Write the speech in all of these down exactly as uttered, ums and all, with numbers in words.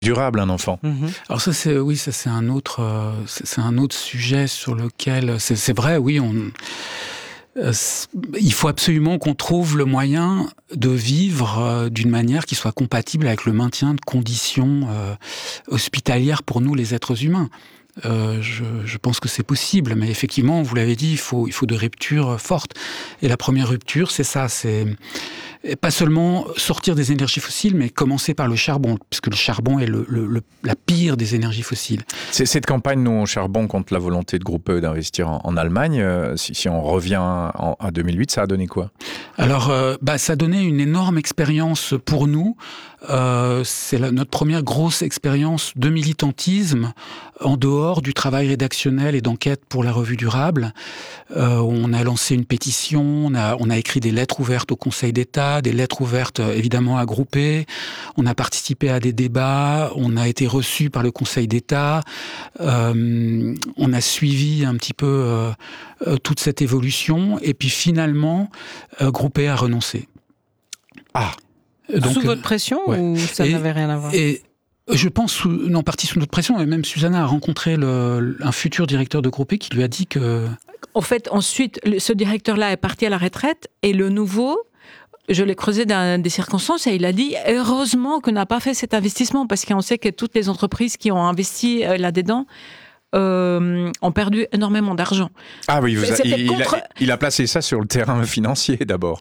durable, un enfant. Mmh. Alors ça, c'est, oui, ça c'est un autre, euh, c'est, c'est un autre sujet sur lequel, c'est, c'est vrai, oui, on, euh, il faut absolument qu'on trouve le moyen de vivre euh, d'une manière qui soit compatible avec le maintien de conditions euh, hospitalières pour nous, les êtres humains. Euh, je, je pense que c'est possible, mais effectivement, vous l'avez dit, il faut, il faut de ruptures fortes. Et la première rupture, c'est ça, c'est pas seulement sortir des énergies fossiles, mais commencer par le charbon, puisque le charbon est le, le, le, la pire des énergies fossiles. C'est, cette campagne Non au charbon contre la volonté de Groupe E d'investir en, en Allemagne, euh, si, si on revient en, à deux mille huit, ça a donné quoi ? Alors, euh, bah, ça a donné une énorme expérience pour nous. Euh, c'est la, notre première grosse expérience de militantisme en dehors du travail rédactionnel et d'enquête pour la revue Durable. Euh, on a lancé une pétition, on a, on a écrit des lettres ouvertes au Conseil d'État, des lettres ouvertes évidemment à Groupe E. On a participé à des débats, on a été reçu par le Conseil d'État. Euh, on a suivi un petit peu euh, euh, toute cette évolution et puis finalement, euh, Groupe E a renoncé. Ah. Donc, sous votre pression ouais. ou ça et, n'avait rien à voir ? Et je pense, sous, non, partie sous notre pression, et même Susanna a rencontré le, un futur directeur de Groupe E qui lui a dit que... En fait, ensuite, ce directeur-là est parti à la retraite, et le nouveau, je l'ai creusé dans des circonstances, et il a dit, heureusement qu'on n'a pas fait cet investissement, parce qu'on sait que toutes les entreprises qui ont investi là-dedans euh, ont perdu énormément d'argent. Ah oui, vous a, il, contre... il, a, il a placé ça sur le terrain financier d'abord.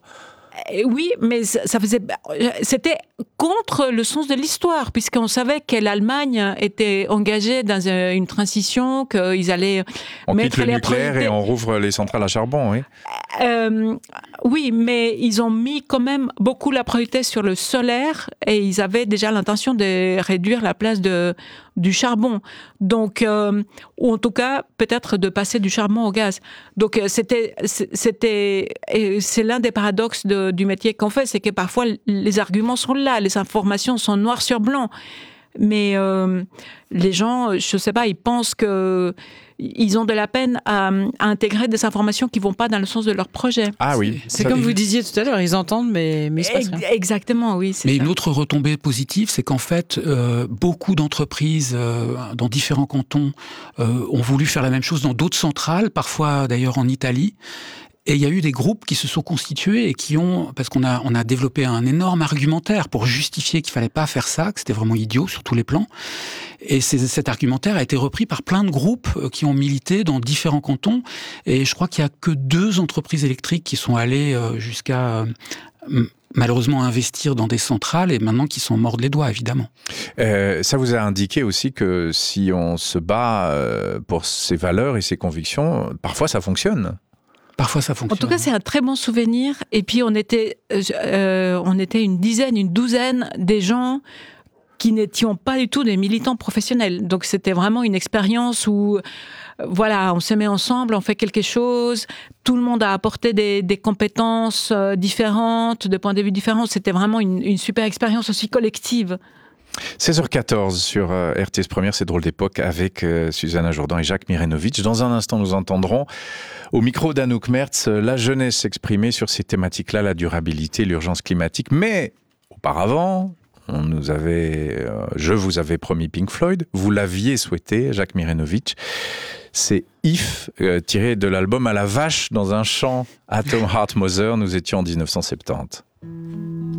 Oui, mais ça faisait, c'était contre le sens de l'histoire, puisqu'on savait que l'Allemagne était engagée dans une transition, qu'ils allaient on mettre quitte le les nucléaire priorités. Et on rouvre les centrales à charbon, oui. Euh, oui, mais ils ont mis quand même beaucoup la priorité sur le solaire et ils avaient déjà l'intention de réduire la place de, du charbon. Donc, euh, ou en tout cas, peut-être de passer du charbon au gaz. Donc, c'était, c'était, c'est l'un des paradoxes de, du métier qu'on fait, c'est que parfois les arguments sont là, les informations sont noires sur blanc. Mais euh, les gens, je sais pas, ils pensent que ils ont de la peine à, à intégrer des informations qui vont pas dans le sens de leur projet. Ah oui. C'est, c'est comme vous disiez tout à l'heure, ils entendent, mais, mais il se passe rien. Exactement, oui. C'est mais ça. Une autre retombée positive, c'est qu'en fait, euh, beaucoup d'entreprises euh, dans différents cantons euh, ont voulu faire la même chose dans d'autres centrales, parfois d'ailleurs en Italie. Et il y a eu des groupes qui se sont constitués et qui ont, parce qu'on a, on a développé un énorme argumentaire pour justifier qu'il fallait pas faire ça, que c'était vraiment idiot sur tous les plans. Et c'est, cet argumentaire a été repris par plein de groupes qui ont milité dans différents cantons. Et je crois qu'il y a que deux entreprises électriques qui sont allées jusqu'à, malheureusement, investir dans des centrales et maintenant qui s'en mordent les doigts, évidemment. Euh, ça vous a indiqué aussi que si on se bat pour ses valeurs et ses convictions, parfois ça fonctionne. Parfois, ça fonctionne. En tout cas, c'est un très bon souvenir. Et puis, on était, euh, on était une dizaine, une douzaine des gens qui n'étions pas du tout des militants professionnels. Donc, c'était vraiment une expérience où, voilà, on se met ensemble, on fait quelque chose. Tout le monde a apporté des, des compétences différentes, de points de vue différents. C'était vraiment une, une super expérience aussi collective. seize heures quatorze sur euh, R T S Première, c'est Drôle d'époque avec euh, Susanna Jourdan et Jacques Mirenovitch. Dans un instant, nous entendrons au micro d'Anouk Mertz la jeunesse s'exprimer sur ces thématiques-là, la durabilité, l'urgence climatique. Mais auparavant, on nous avait, euh, je vous avais promis Pink Floyd, vous l'aviez souhaité, Jacques Mirenovitch. C'est If, euh, tiré de l'album À la vache dans un champ à Tom Heart Mother. Nous étions en dix-neuf cent soixante-dix.